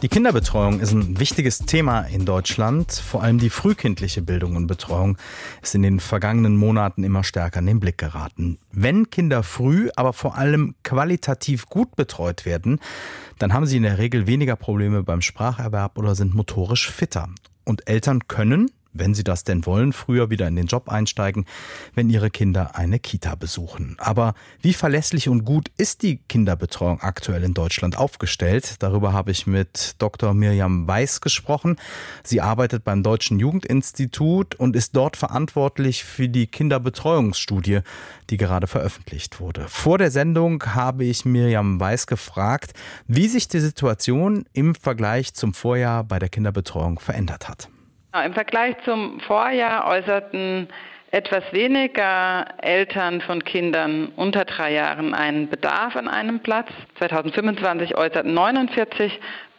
Die Kinderbetreuung ist ein wichtiges Thema in Deutschland. Vor allem die frühkindliche Bildung und Betreuung ist in den vergangenen Monaten immer stärker in den Blick geraten. Wenn Kinder früh, aber vor allem qualitativ gut betreut werden, dann haben sie in der Regel weniger Probleme beim Spracherwerb oder sind motorisch fitter. Und Eltern können, wenn sie das denn wollen, früher wieder in den Job einsteigen, wenn ihre Kinder eine Kita besuchen. Aber wie verlässlich und gut ist die Kinderbetreuung aktuell in Deutschland aufgestellt? Darüber habe ich mit Dr. Mirjam Weiß gesprochen. Sie arbeitet beim Deutschen Jugendinstitut und ist dort verantwortlich für die Kinderbetreuungsstudie, die gerade veröffentlicht wurde. Vor der Sendung habe ich Mirjam Weiß gefragt, wie sich die Situation im Vergleich zum Vorjahr bei der Kinderbetreuung verändert hat. Im Vergleich zum Vorjahr äußerten etwas weniger Eltern von Kindern unter 3 Jahren einen Bedarf an einem Platz. 2025 äußerten 49%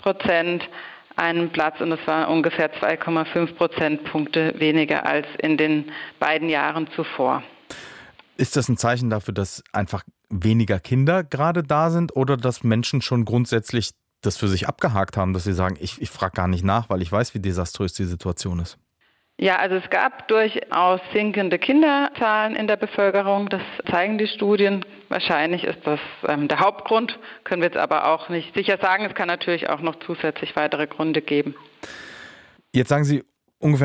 einen Platz und das war ungefähr 2,5 Prozentpunkte weniger als in den beiden Jahren zuvor. Ist das ein Zeichen dafür, dass einfach weniger Kinder gerade da sind oder dass Menschen schon grundsätzlich das für sich abgehakt haben, dass sie sagen, ich frage gar nicht nach, weil ich weiß, wie desaströs die Situation ist? Ja, also es gab durchaus sinkende Kinderzahlen in der Bevölkerung. Das zeigen die Studien. Wahrscheinlich ist das der Hauptgrund, können wir jetzt aber auch nicht sicher sagen. Es kann natürlich auch noch zusätzlich weitere Gründe geben. Jetzt sagen Sie, ungefähr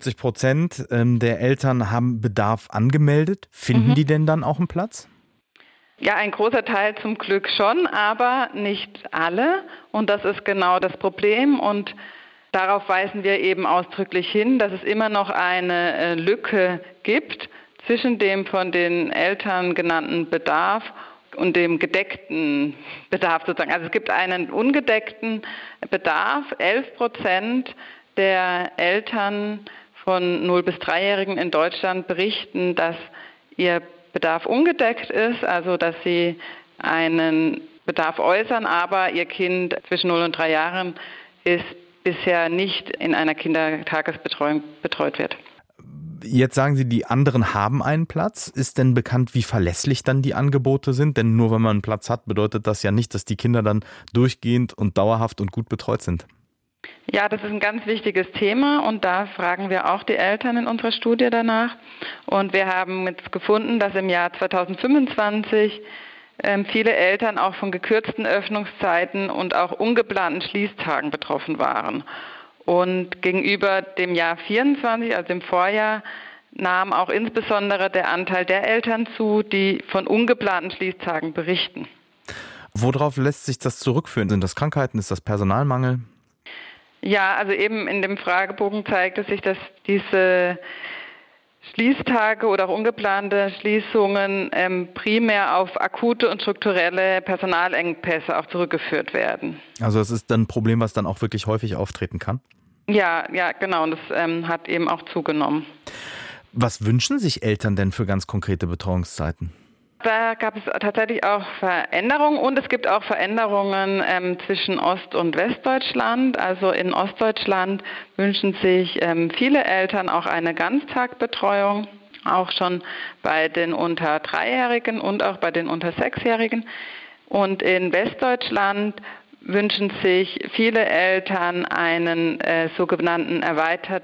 49% der Eltern haben Bedarf angemeldet. Finden die denn dann auch einen Platz? Ja, ein großer Teil zum Glück schon, aber nicht alle. Und das ist genau das Problem. Und darauf weisen wir eben ausdrücklich hin, dass es immer noch eine Lücke gibt zwischen dem von den Eltern genannten Bedarf und dem gedeckten Bedarf sozusagen. Also es gibt einen ungedeckten Bedarf. 11% der Eltern von 0- bis 3-Jährigen in Deutschland berichten, dass ihr Bedarf ungedeckt ist, also dass sie einen Bedarf äußern, aber ihr Kind zwischen 0 und 3 Jahren ist bisher nicht in einer Kindertagesbetreuung betreut wird. Jetzt sagen Sie, die anderen haben einen Platz. Ist denn bekannt, wie verlässlich dann die Angebote sind? Denn nur wenn man einen Platz hat, bedeutet das ja nicht, dass die Kinder dann durchgehend und dauerhaft und gut betreut sind. Ja, das ist ein ganz wichtiges Thema und da fragen wir auch die Eltern in unserer Studie danach. Und wir haben jetzt gefunden, dass im Jahr 2025 viele Eltern auch von gekürzten Öffnungszeiten und auch ungeplanten Schließtagen betroffen waren. Und gegenüber dem Jahr 24, also dem Vorjahr, nahm auch insbesondere der Anteil der Eltern zu, die von ungeplanten Schließtagen berichten. Worauf lässt sich das zurückführen? Sind das Krankheiten? Ist das Personalmangel? Ja, also eben in dem Fragebogen zeigt es sich, dass diese Schließtage oder auch ungeplante Schließungen primär auf akute und strukturelle Personalengpässe auch zurückgeführt werden. Also es ist dann ein Problem, was dann auch wirklich häufig auftreten kann? Ja, genau. Und das hat eben auch zugenommen. Was wünschen sich Eltern denn für ganz konkrete Betreuungszeiten? Da gab es tatsächlich auch Veränderungen und es gibt auch Veränderungen zwischen Ost- und Westdeutschland. Also in Ostdeutschland wünschen sich viele Eltern auch eine Ganztagsbetreuung, auch schon bei den unter 3-Jährigen und auch bei den unter 6-Jährigen. Und in Westdeutschland wünschen sich viele Eltern einen sogenannten erweiterten